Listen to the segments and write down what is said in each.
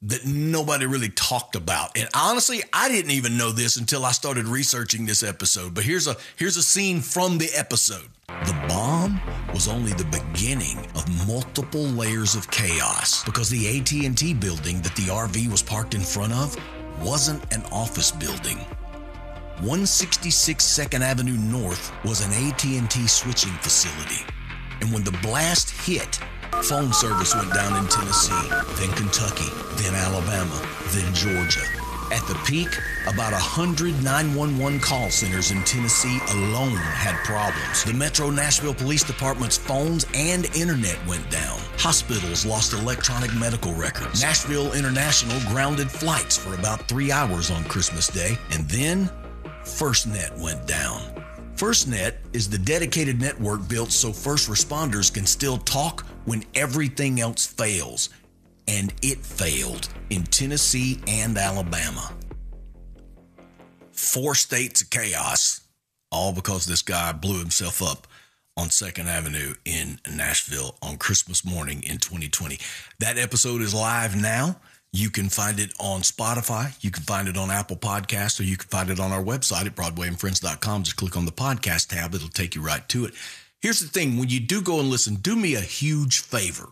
that nobody really talked about. And honestly, I didn't even know this until I started researching this episode. But here's a scene from the episode. The bomb was only the beginning of multiple layers of chaos because the AT&T building that the RV was parked in front of wasn't an office building. 166 2nd Avenue North was an AT&T switching facility. And when the blast hit, phone service went down in Tennessee, then Kentucky, then Alabama, then Georgia. At the peak, about 100 911 call centers in Tennessee alone had problems. The Metro Nashville Police Department's phones and internet went down. Hospitals lost electronic medical records. Nashville International grounded flights for about 3 hours on Christmas Day. And then, FirstNet went down. FirstNet is the dedicated network built so first responders can still talk when everything else fails. And it failed in Tennessee and Alabama. 4 states of chaos, all because this guy blew himself up on 2nd Avenue in Nashville on Christmas morning in 2020. That episode is live now. You can find it on Spotify. You can find it on Apple Podcasts, or you can find it on our website at BroadwayandFriends.com. Just click on the podcast tab. It'll take you right to it. Here's the thing. When you do go and listen, do me a huge favor.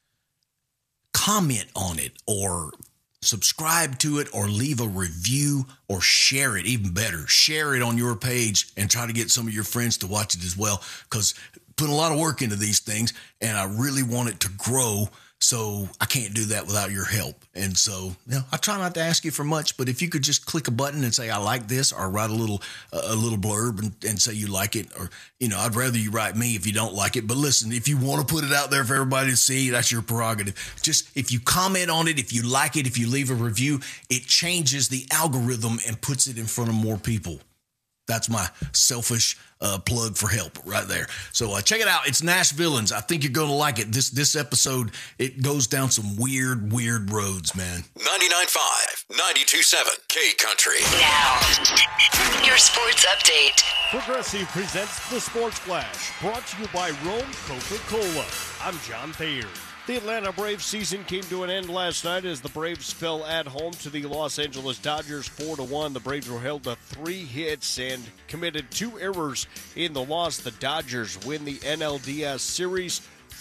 Comment on it, or subscribe to it, or leave a review, or share it. Even better, share it on your page and try to get some of your friends to watch it as well, because put a lot of work into these things, and I really want it to grow. So I can't do that without your help. And so, I try not to ask you for much, but if you could just click a button and say, I like this, or write a little blurb and say you like it, or, I'd rather you write me if you don't like it. But listen, if you want to put it out there for everybody to see, that's your prerogative. Just if you comment on it, if you like it, if you leave a review, it changes the algorithm and puts it in front of more people. That's my selfish plug for help right there. So check it out. It's Nashvilleans. I think you're going to like it. This episode, it goes down some weird roads, man. 99.5, 92.7, K Country. Now, your sports update. Progressive presents the Sports Flash, brought to you by Rome Coca-Cola. I'm John Thayer. The Atlanta Braves season came to an end last night as the Braves fell at home to the Los Angeles Dodgers 4-1. The Braves were held to 3 hits and committed 2 errors in the loss. The Dodgers win the NLDS Series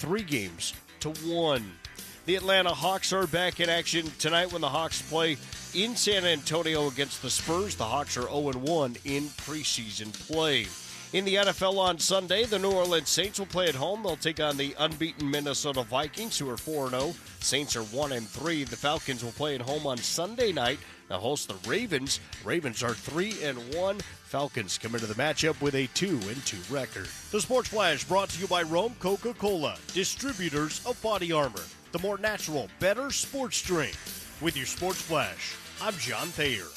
3-1. The Atlanta Hawks are back in action tonight when the Hawks play in San Antonio against the Spurs. The Hawks are 0-1 in preseason play. In the NFL on Sunday, the New Orleans Saints will play at home. They'll take on the unbeaten Minnesota Vikings, who are 4-0. Saints are 1-3. The Falcons will play at home on Sunday night. They'll host the Ravens. Ravens are 3-1. Falcons come into the matchup with a 2-2 record. The Sports Flash brought to you by Rome Coca-Cola, distributors of Body Armor, the more natural, better sports drink. With your Sports Flash, I'm John Thayer.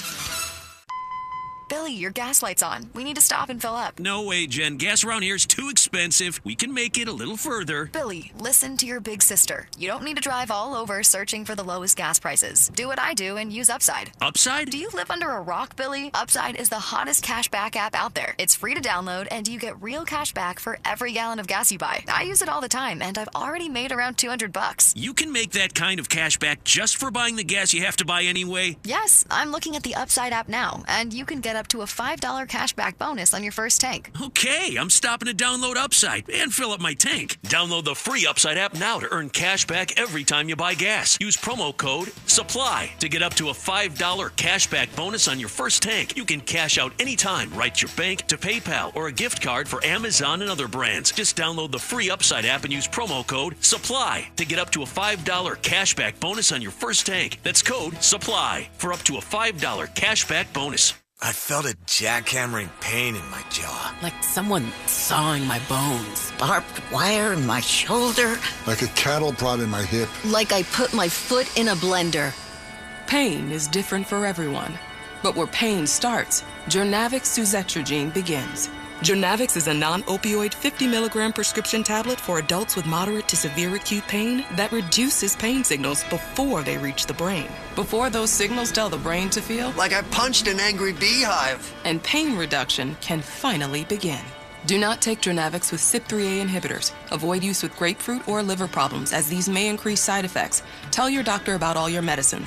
Billy, your gas light's on. We need to stop and fill up. No way, Jen. Gas around here is too expensive. We can make it a little further. Billy, listen to your big sister. You don't need to drive all over searching for the lowest gas prices. Do what I do and use Upside. Upside? Do you live under a rock, Billy? Upside is the hottest cash back app out there. It's free to download, and you get real cash back for every gallon of gas you buy. I use it all the time, and I've already made around $200. You can make that kind of cash back just for buying the gas you have to buy anyway? Yes, I'm looking at the Upside app now, and you can get up to a $5 cashback bonus on your first tank. Okay, I'm stopping to download Upside and fill up my tank. Download the free Upside app now to earn cash back every time you buy gas. Use promo code SUPPLY to get up to a $5 cashback bonus on your first tank. You can cash out anytime, right to your bank, to PayPal, or a gift card for Amazon and other brands. Just download the free Upside app and use promo code SUPPLY to get up to a $5 cashback bonus on your first tank. That's code SUPPLY for up to a $5 cashback bonus. I felt a jackhammering pain in my jaw. Like someone sawing my bones. Barbed wire in my shoulder. Like a cattle prod in my hip. Like I put my foot in a blender. Pain is different for everyone. But where pain starts, Journavx Suzetrigine begins. Journavx is a non-opioid 50-milligram prescription tablet for adults with moderate to severe acute pain that reduces pain signals before they reach the brain. Before those signals tell the brain to feel like I punched an angry beehive. And pain reduction can finally begin. Do not take Journavx with CYP3A inhibitors. Avoid use with grapefruit or liver problems, as these may increase side effects. Tell your doctor about all your medicines.